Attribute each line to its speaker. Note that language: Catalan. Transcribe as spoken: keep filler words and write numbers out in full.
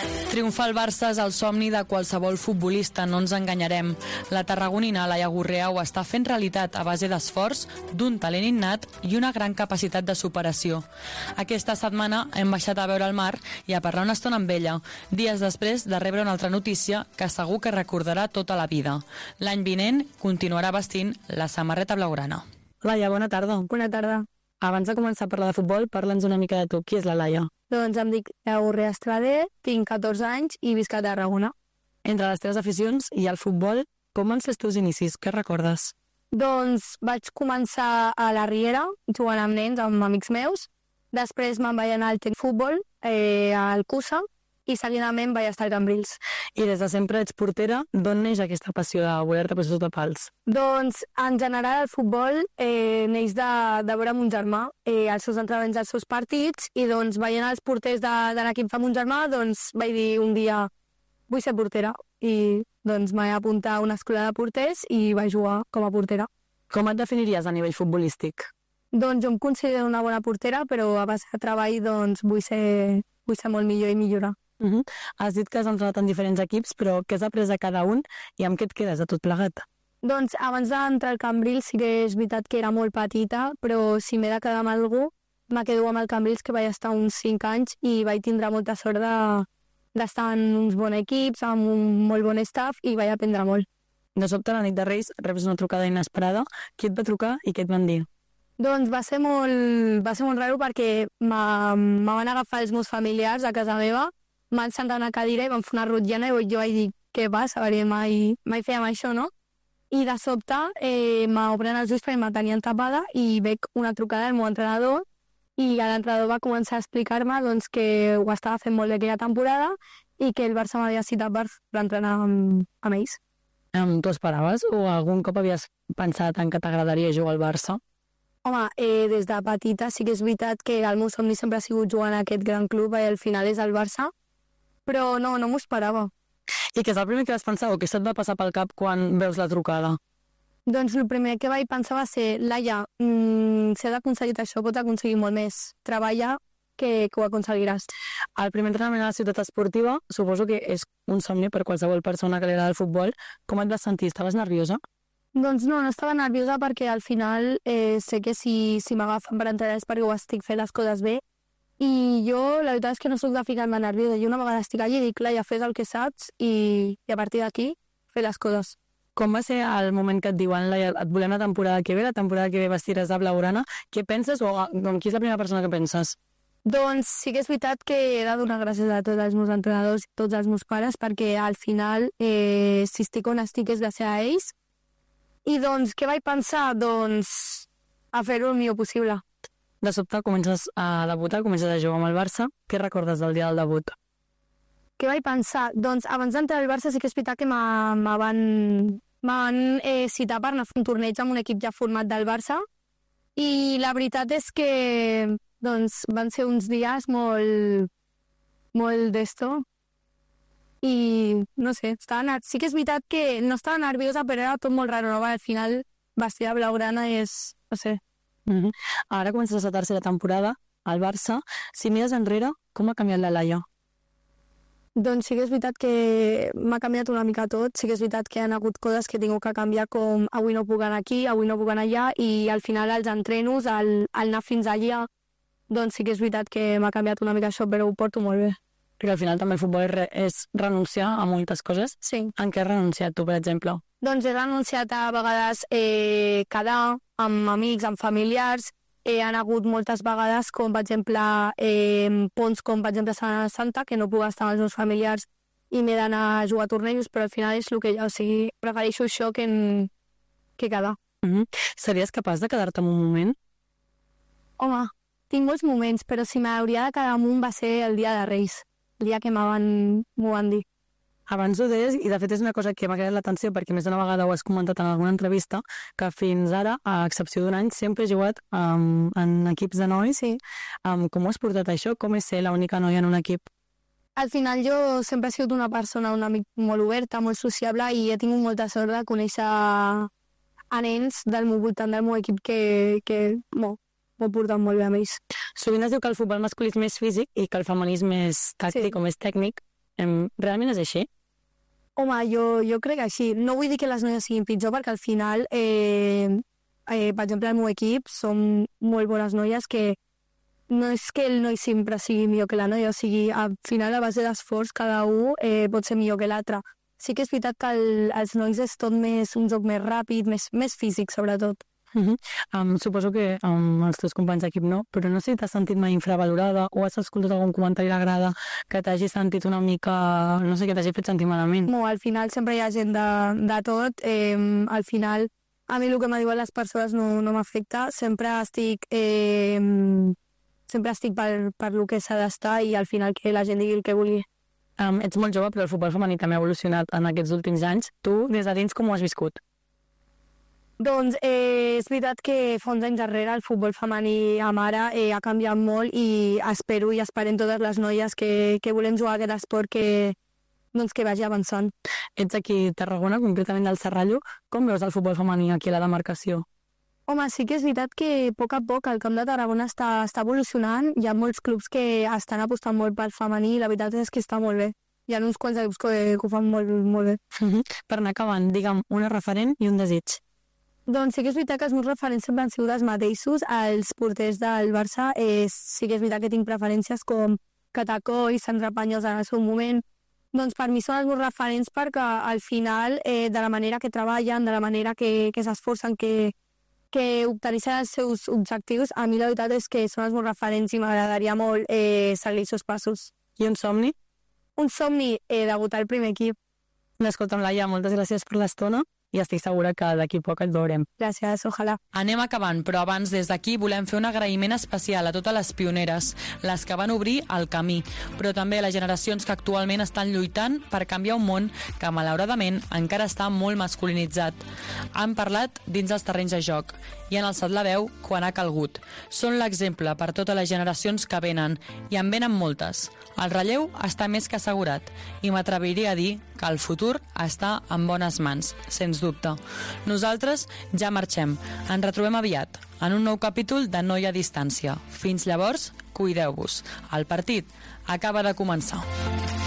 Speaker 1: Triomfar el Barça és el somni de qualsevol futbolista, no ens enganyarem. La tarragonina Laia Gurrea ho està fent realitat a base d'esforç, d'un talent innat i una gran capacitat de superació. Aquesta setmana hem baixat a veure el mar i a parlar una estona amb ella, dies després de rebre una altra notícia que segur que recordarà tota la vida. L'any vinent continuarà vestint la samarreta blaugrana.
Speaker 2: Laia, bona tarda.
Speaker 3: Bona tarda.
Speaker 2: Abans de començar a parlar de futbol, parla'ns una mica de tu. Qui és la Laia?
Speaker 3: Doncs em dic Gurrea Estrader, tinc catorze anys i visc a Tarragona.
Speaker 2: Entre les teves aficions hi ha el futbol. Com van ser els teus inicis? Què recordes?
Speaker 3: Doncs vaig començar a la Riera, jugant amb nens, amb amics meus. Després me'n vaig anar al futbol, eh, al Cusa, i seguidament vaig estar al Cambrils.
Speaker 2: I des de sempre ets portera. D'on neix aquesta passió de voler-te posar de pals?
Speaker 3: Doncs, en general, el futbol eh, neix de, de veure mon germà, eh, els seus entrenaments, els seus partits, i doncs, veient els porters de, de l'equip de mon germà, doncs, vaig dir un dia, vull ser portera. I doncs m'he apuntat a una escola de porters i vaig jugar com a portera.
Speaker 2: Com et definiries a nivell futbolístic?
Speaker 3: Doncs jo em considero una bona portera, però a base de treball doncs, vull, ser, vull ser molt millor i millorar.
Speaker 2: Uh -huh. Has dit que has entrenat en diferents equips, però què has après de cada un i amb què et quedes de tot plegat?
Speaker 3: Doncs abans d'entrar al Cambrils sí que és veritat que era molt petita, però si m'he de quedar amb algú, me quedo amb el Cambrils, que vaig estar uns cinc anys i vaig tindre molta sort de, d'estar en uns bons equips, amb un molt bon staff, i vaig aprendre molt.
Speaker 2: De sobte, la nit de Reis, reps una trucada inesperada. Qui et va trucar i què et van dir?
Speaker 3: Doncs va ser molt, va ser molt raro perquè me van agafar els meus familiars a casa meva, m'han sentat a una cadira i van fer una rotllana i jo vaig dir, què passa? Perquè mai, mai fèiem això, no? I de sobte eh, m'obren els ulls perquè me tenien tapada i veig una trucada del meu entrenador i l'entrenador va començar a explicar-me doncs, que ho estava fent molt bé aquella temporada i que el Barça m'havia citat per, per entrenar amb, amb ells.
Speaker 2: Um, T'ho esperaves o algun cop havies pensat en que t'agradaria jugar al Barça?
Speaker 3: Home, eh, des de petita sí que és veritat que el meu somni sempre ha sigut jugar en aquest gran club i al final és el Barça, però no, no m'ho esperava.
Speaker 2: I què és el primer que vas pensar o què se't va passar pel cap quan veus la trucada?
Speaker 3: Doncs el primer que vaig pensar va ser, Laia, mmm, si has aconseguit això, pots aconseguir molt més. Treballa que, que ho aconseguiràs.
Speaker 2: El primer entrenament a la ciutat esportiva suposo que és un somni per qualsevol persona que li agrada el futbol. Com et vas sentir? Estaves nerviosa?
Speaker 3: Doncs no, no estava nerviosa perquè al final eh, sé que si, si m'agafen per entrenar és perquè ho estic fent les coses bé. I jo, la veritat és que no soc de ficar-me nerviosa. Jo una vegada estic allí i dic, Laia, fes el que saps i, i a partir d'aquí fer les coses.
Speaker 2: Com va ser el moment que et diuen, Laia, et volem la temporada que ve, la temporada que ve vestiràs de blaugrana? Què penses o amb qui és la primera persona que penses?
Speaker 3: Doncs sí que és veritat que he de donar gràcies a tots els meus entrenadors i tots els meus pares perquè al final, eh, si estic on estic és gràcies a ells. I doncs, què vaig pensar? Doncs a fer-ho el millor possible.
Speaker 2: De sobte comences a debutar, comences a jugar amb el Barça. Què recordes del dia del debut?
Speaker 3: Què vaig pensar? Doncs abans d'entrar al Barça sí que és veritat que me van, van eh, citar per anar a fer un torneig amb un equip ja format del Barça i la veritat és que doncs, van ser uns dies molt, molt d'esto i no sé, estava, sí que és veritat que no estava nerviosa però era tot molt raro, no? Al final vestir de blaugrana és, no sé.
Speaker 2: Mm-hmm. Ara comences la tercera temporada al Barça. Si mires enrere, com ha canviat la Laia?
Speaker 3: Doncs sí que és veritat que m'ha canviat una mica tot, sí que és veritat que hi ha hagut coses que he tingut que canviar, com avui no puc anar aquí, avui no puc anar allà, i al final els entrenos, al, al anar fins allà, doncs sí que és veritat que m'ha canviat una mica això, però ho porto molt bé.
Speaker 2: Perquè al final també el futbol és, re és renunciar a moltes coses.
Speaker 3: Sí.
Speaker 2: En què has renunciat tu, per exemple?
Speaker 3: Doncs he renunciat a vegades eh, quedar amb amics, amb familiars. Eh, han hagut moltes vegades, com per exemple eh, ponts com per exemple Setmana Santa, que no puc estar amb els meus familiars i m'he d'anar a jugar a tornejos, però al final és el que ja, o sigui, prefereixo això que, en, que quedar.
Speaker 2: Mm-hmm. Series capaç de quedar-te en un moment?
Speaker 3: Home, tinc molts moments, però si m'hauria de quedar en un va ser el dia de Reis, el dia que m'ho van, van dir.
Speaker 2: Abans ho deies, i de fet és una cosa que m'ha quedat l'atenció perquè més d'una vegada ho has comentat en alguna entrevista, que fins ara, a excepció d'un any, sempre he jugat um, en equips de nois.
Speaker 3: Sí.
Speaker 2: Um, com ho has portat això? Com és ser l'única noia en un equip?
Speaker 3: Al final jo sempre he sigut una persona, una amic molt oberta, molt sociable, i he tingut molta sort de conèixer a nens del meu voltant, del meu equip, que, que m'ho porten molt bé amb ells.
Speaker 2: Sovint es diu que el futbol masculí és més físic i que el femení és més tàctic, sí, o més tècnic. Em, realment és així?
Speaker 3: Home, jo, jo crec que així. No vull dir que les noies siguin pitjor, perquè al final, eh, eh, per exemple, el meu equip són molt bones noies que no és que el noi sempre sigui millor que la noia, o sigui, al final, a base d'esforç, cada un eh, pot ser millor que l'altre. Sí que és veritat que el, els nois és tot més, un joc més ràpid, més, més físic, sobretot.
Speaker 2: Uh -huh. um, suposo que um, els teus companys d'equip no, però no sé si t'has sentit mai infravalorada o has escoltat algun comentari a la grada que t'hagi sentit una mica, no sé, que t'hagi fet sentir malament.
Speaker 3: No, al final sempre hi ha gent de, de tot. Eh, al final, a mi el que me diuen les persones no, no m'afecta. Sempre estic... Eh, sempre estic per, per lo que s'ha d'estar i al final que la gent digui el que vulgui.
Speaker 2: Um, ets molt jove, però el futbol femení també ha evolucionat en aquests últims anys. Tu, des de dins, com ho has viscut?
Speaker 3: Doncs eh, és veritat que fa uns anys darrere el futbol femení a mare eh, ha canviat molt i espero i esperem totes les noies que, que volem jugar a aquest esport que, doncs, que vagi avançant.
Speaker 2: Ets aquí a Tarragona, concretament del Serrallo. Com veus el futbol femení aquí a la demarcació?
Speaker 3: Home, sí que és veritat que a poc a poc el Camp de Tarragona està, està evolucionant. Hi ha molts clubs que estan apostant molt pel femení i la veritat és que està molt bé. Hi ha uns quants clubs que, que ho fan molt, molt bé.
Speaker 2: Uh -huh. Per anar acabant, digue'm una referent i un desig.
Speaker 3: Doncs sí que és veritat que els meus referents sempre han sigut els mateixos. Els porters del Barça eh, sí que és veritat que tinc preferències com Catacó i Sandra Paños en el seu moment. Doncs per mi són els meus referents perquè al final, eh, de la manera que treballen, de la manera que, que s'esforcen, que, que obteneixen els seus objectius, a mi la veritat és que són els meus referents i m'agradaria molt eh, seguir els seus passos.
Speaker 2: I un somni?
Speaker 3: Un somni, eh, debutar al primer equip.
Speaker 2: Escolta'm, Laia, moltes gràcies per l'estona i estic segura que d'aquí poc et veurem.
Speaker 3: Gràcies, ojalà.
Speaker 1: Anem acabant, però abans des d'aquí volem fer un agraïment especial a totes les pioneres, les que van obrir el camí, però també a les generacions que actualment estan lluitant per canviar un món que malauradament encara està molt masculinitzat. Han parlat dins els terrenys de joc i han alçat la veu quan ha calgut. Són l'exemple per totes les generacions que venen i en venen moltes. El relleu està més que assegurat i m'atreviria a dir que el futur està en bones mans, sens dubte. Nosaltres ja marxem. Ens retrobem aviat en un nou capítol de Noia a Distància. Fins llavors, cuideu-vos. El partit acaba de començar.